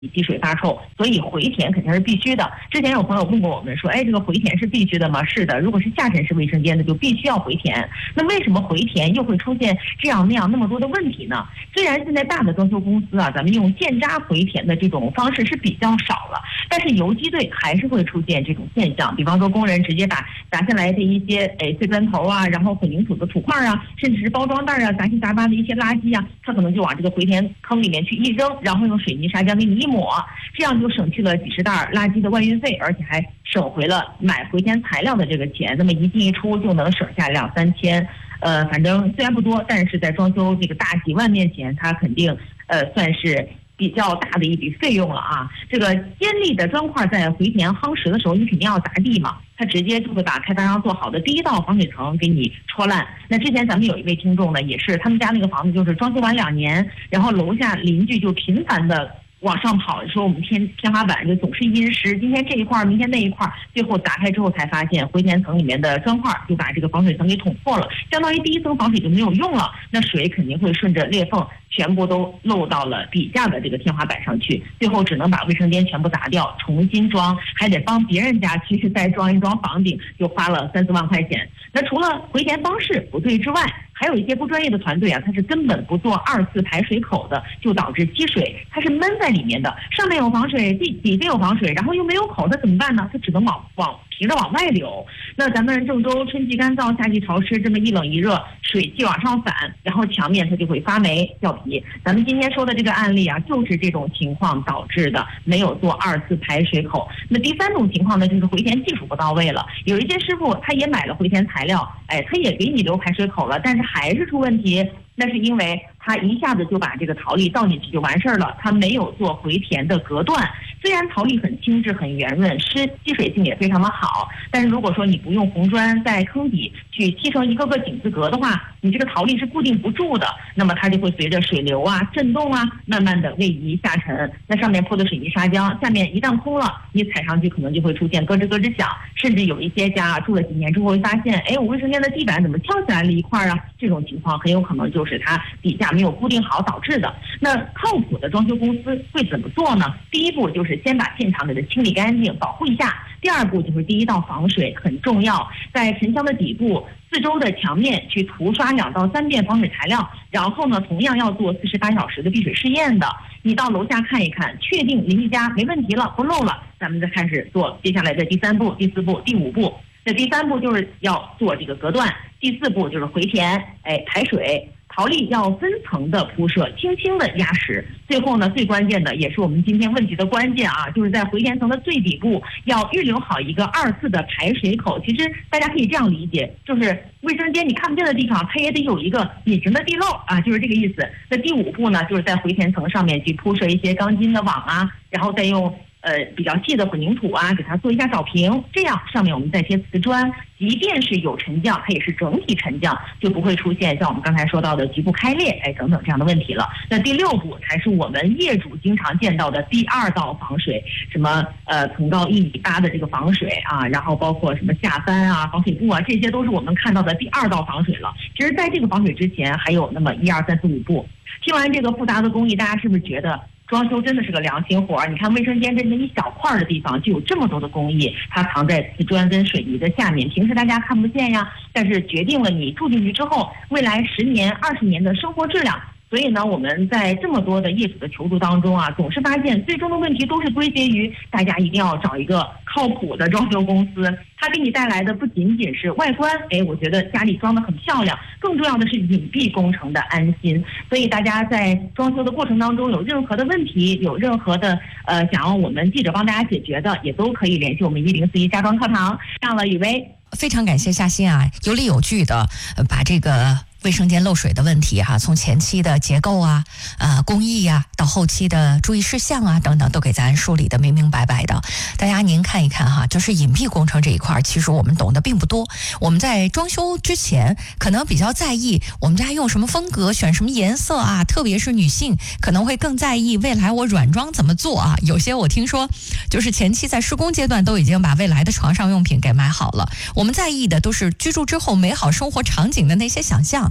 积水发臭，所以回填肯定是必须的。之前有朋友问过我们说，这个回填是必须的吗？是的，如果是下沉式卫生间的，就必须要回填。那为什么回填又会出现这样那样那么多的问题呢？虽然现在大的装修公司啊，咱们用建渣回填的这种方式是比较少了，但是游击队还是会出现这种现象。比方说工人直接把砸下来的一些碎砖头啊，然后混凝土的土块啊，甚至是包装袋啊，杂七杂八的一些垃圾啊，他可能就往这个回填坑里面去一扔，然后用水泥砂浆给你一抹，这样就省去了几十袋垃圾的外运费，而且还省回了买回填材料的这个钱。那么一进一出就能省下2-3千，反正虽然不多，但是在装修这个大几万面前，它肯定算是比较大的一笔费用了啊。这个尖利的砖块在回填夯实的时候，你肯定要砸地嘛，它直接就会把开发商做好的第一道防水层给你戳烂。那之前咱们有一位听众呢，也是他们家那个房子就是装修完2年，然后楼下邻居就频繁的往上跑，说我们天花板就总是阴湿，今天这一块，明天那一块，最后打开之后才发现回填层里面的砖块就把这个防水层给捅破了，相当于第一层防水就没有用了，那水肯定会顺着裂缝全部都漏到了底下的这个天花板上去，最后只能把卫生间全部砸掉，重新装，还得帮别人家去再装一装房顶，就花了3-4万块钱。那除了回填方式不对之外，还有一些不专业的团队啊，它是根本不做2次排水口的，就导致积水它是闷在里面的，上面有防水，底下有防水，然后又没有口，它怎么办呢？它只能凭着往外流。那咱们郑州春季干燥，夏季潮湿，这么一冷一热，水汽往上反，然后墙面它就会发霉掉皮。咱们今天说的这个案例啊，就是这种情况导致的，没有做2次排水口。那第3种情况呢，就是回填技术不到位了。有一些师傅他也买了回填材料，他也给你留排水口了，但是还是出问题。那是因为他一下子就把这个陶粒倒进去就完事儿了，他没有做回填的隔断。虽然陶粒很轻质很圆润，吸水性也非常的好，但是如果说你不用红砖在坑底去砌成一个个井字格的话，你这个陶粒是固定不住的，那么它就会随着水流啊、震动啊，慢慢的位移下沉。那上面铺的水泥砂浆，下面一旦空了，你踩上去可能就会出现咯吱咯吱响，甚至有一些家住了几年之后会发现，我卫生间的地板怎么翘起来了一块啊？这种情况很有可能就是它底下没有固定好导致的。那靠谱的装修公司会怎么做呢？第一步就是先把现场给它清理干净，保护一下。第2步就是第一道防水很重要，在沉箱的底部4周的墙面去涂刷2到3遍防水材料，然后呢，同样要做48小时的闭水试验的。你到楼下看一看，确定邻居家没问题了，不漏了，咱们再开始做接下来的第3步、第4步、第5步。那第3步就是要做这个隔断，第4步就是回填，排水。陶粒要分层的铺设，轻轻的压实。最后呢，最关键的也是我们今天问题的关键啊，就是在回填层的最底部要预留好一个2次的排水口。其实大家可以这样理解，就是卫生间你看不见的地方，它也得有一个隐形的地漏啊，就是这个意思。那第5步呢，就是在回填层上面去铺设一些钢筋的网啊，然后再用比较细的混凝土啊，给它做一下找平，这样上面我们再贴瓷砖，即便是有沉降，它也是整体沉降，就不会出现像我们刚才说到的局部开裂，等等这样的问题了。那第6步才是我们业主经常见到的第2道防水，什么层高1.8米的这个防水啊，然后包括什么下翻啊、防水布啊，这些都是我们看到的第2道防水了。其实在这个防水之前还有那么1、2、3、4、5步。听完这个复杂的工艺，大家是不是觉得装修真的是个良心活？你看卫生间这么一小块的地方就有这么多的工艺，它藏在瓷砖跟水泥的下面，平时大家看不见呀，但是决定了你住进去之后未来10年、20年的生活质量。所以呢，我们在这么多的业主的求助当中啊，总是发现最终的问题都是归结于大家一定要找一个靠谱的装修公司，它给你带来的不仅仅是外观，我觉得家里装得很漂亮，更重要的是隐蔽工程的安心。所以大家在装修的过程当中有任何的问题，有任何的想要我们记者帮大家解决的，也都可以联系我们1041家装课堂。上了雨薇， 非常感谢夏欣啊，有理有据的把这个卫生间漏水的问题从前期的结构啊、工艺啊，到后期的注意事项啊等等，都给咱梳理的明明白白的。大家您看一看就是隐蔽工程这一块，其实我们懂得并不多。我们在装修之前，可能比较在意我们家用什么风格、选什么颜色啊，特别是女性可能会更在意未来我软装怎么做啊。有些我听说，就是前期在施工阶段都已经把未来的床上用品给买好了。我们在意的都是居住之后美好生活场景的那些想象。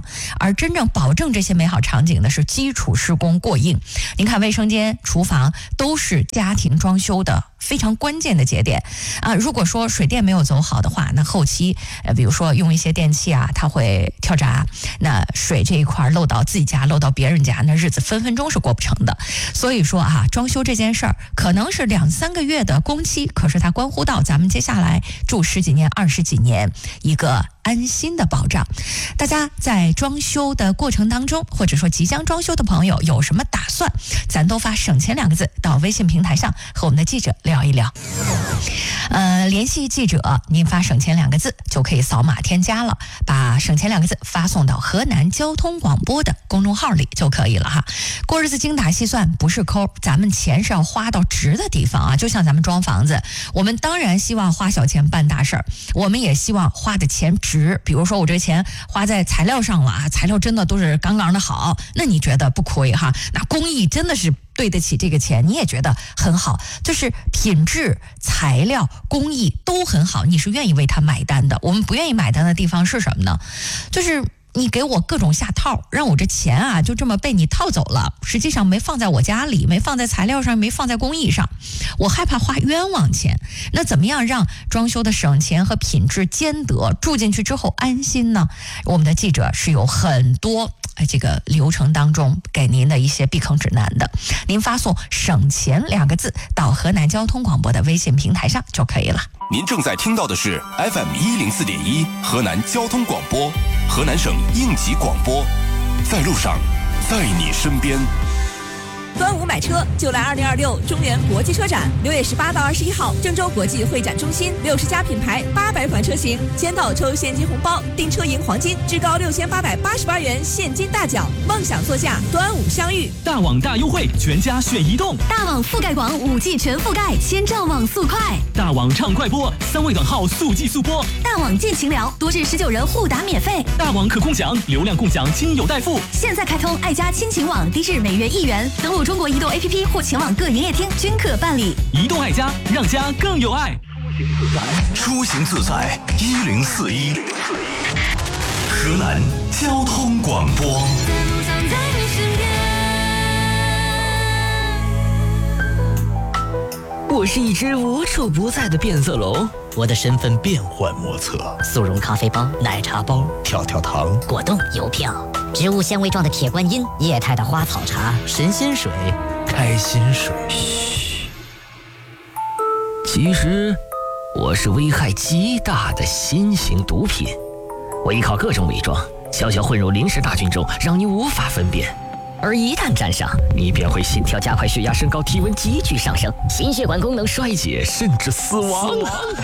象，而真正保证这些美好场景的是基础施工过硬。您看，卫生间、厨房都是家庭装修的非常关键的节点啊。如果说水电没有走好的话，那后期比如说用一些电器啊，它会跳闸，那水这一块漏到自己家，漏到别人家，那日子分分钟是过不成的。所以说啊，装修这件事儿可能是2-3个月的工期，可是它关乎到咱们接下来住10几年、20几年一个安心的保障。大家在装修的过程当中，或者说即将装修的朋友有什么打算，咱都发省钱2个字到微信平台上和我们的记者聊一聊。联系记者，您发省钱2个字就可以扫码添加了，把省钱2个字发送到河南交通广播的公众号里就可以了哈。过日子精打细算不是抠，咱们钱是要花到值的地方啊。就像咱们装房子，我们当然希望花小钱办大事儿，我们也希望花的钱值。比如说我这钱花在材料上了啊，材料真的都是杠杠的好，那你觉得不亏哈？那工艺真的是对得起这个钱，你也觉得很好，就是品质、材料、工艺都很好，你是愿意为它买单的。我们不愿意买单的地方是什么呢？就是你给我各种下套，让我这钱啊就这么被你套走了，实际上没放在我家里，没放在材料上，没放在工艺上，我害怕花冤枉钱。那怎么样让装修的省钱和品质兼得，住进去之后安心呢？我们的记者是有很多这个流程当中给您的一些避坑指南的，您发送省钱2个字到河南交通广播的微信平台上就可以了。 您正在听到的是 FM104.1 河南交通广播，河南省应急广播，在路上，在你身边。 端午买车就来2026中原国际车展，6月18到21号，郑州国际会展中心，60家品牌800款车型，签到抽现金红包，订车赢黄金，至高6888元现金大奖，梦想座驾，端午相遇。 大网大优惠，全家选移动。 大网覆盖广，5G 全覆盖，千兆网速快。 大网畅快播，3位短号速记速播。 大网尽情聊，多至19人互打免费。 大网可共享，流量共享，亲友代付。 现在开通爱家亲情网，低至每月1元，登录中国移动 APP 或前往各营业厅均可办理。 移动爱家，让家更有爱。 出行自在1041，河南交通广播。 我是一只无处不在的变色龙，我的身份变幻莫测， 速溶咖啡包、奶茶包、 跳跳糖、 果冻、邮票、植物纤维状的铁观音、液态的花草茶、 神仙水、开心水。嘘，其实我是危害极大的新型毒品，我依靠各种伪装，悄悄混入临时大军中，让你无法分辨。而一旦沾上，你便会心跳加快、血压升高、体温急剧上升、心血管功能衰竭，甚至死亡。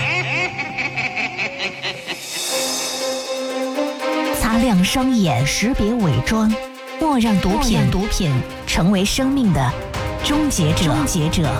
擦亮双眼，识别伪装，莫让毒品成为生命的终结者。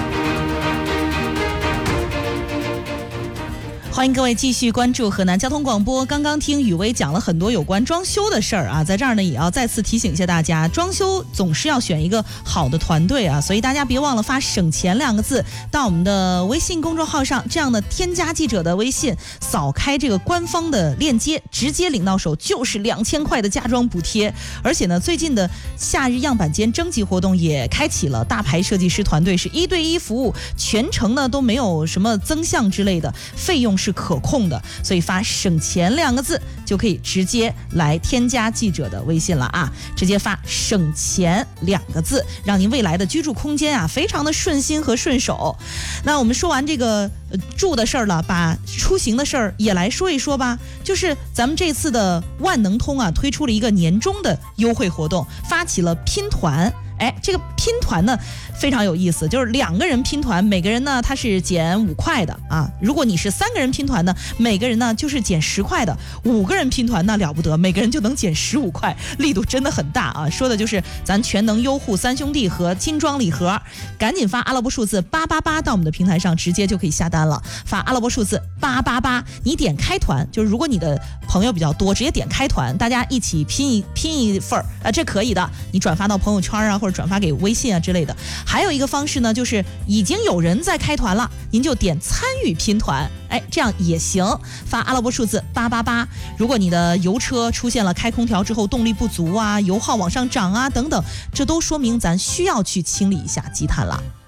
欢迎各位继续关注河南交通广播。刚刚听雨薇讲了很多有关装修的事儿啊，在这儿呢也要再次提醒一下大家，装修总是要选一个好的团队啊，所以大家别忘了发省钱2个字到我们的微信公众号上，这样的添加记者的微信，扫开这个官方的链接，直接领到手就是2000块的家装补贴。而且呢，最近的夏日样板间征集活动也开启了，大牌设计师团队是1对1服务，全程呢都没有什么增项之类的，费用是可控的，所以发省钱2个字就可以直接来添加记者的微信了啊！直接发省钱2个字，让您未来的居住空间啊非常的顺心和顺手。那我们说完这个住的事儿了，把出行的事儿也来说一说吧。就是咱们这次的万能通啊，推出了一个年终的优惠活动，发起了拼团。这个拼团呢非常有意思，就是2个人拼团，每个人呢他是减5块的啊。如果你是3个人拼团呢，每个人呢就是减10块的。5个人拼团那了不得，每个人就能减15块，力度真的很大啊。说的就是咱全能优护3兄弟和金装礼盒，赶紧发阿拉伯数字888到我们的平台上，直接就可以下单了。发阿拉伯数字888，你点开团，就是如果你的朋友比较多，直接点开团，大家一起拼一份儿啊，这可以的。你转发到朋友圈啊，或者者转发给微信啊之类的。还有一个方式呢，就是已经有人在开团了，您就点参与拼团，这样也行，发阿拉伯数字888。如果你的油车出现了开空调之后动力不足啊，油耗往上涨啊等等，这都说明咱需要去清理一下积碳了。